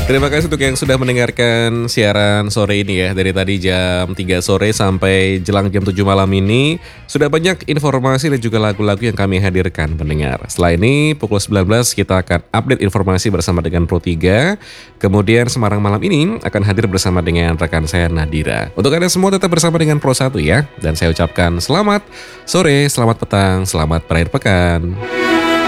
Terima kasih untuk yang sudah mendengarkan siaran sore ini ya. Dari tadi jam 3 sore sampai jelang jam 7 malam ini. Sudah banyak informasi dan juga lagu-lagu yang kami hadirkan pendengar. Setelah ini pukul 19 kita akan update informasi bersama dengan Pro 3. Kemudian Semarang Malam ini akan hadir bersama dengan rekan saya Nadira. Untuk Anda semua tetap bersama dengan Pro 1 ya. Dan saya ucapkan selamat sore, selamat petang, selamat berakhir pekan.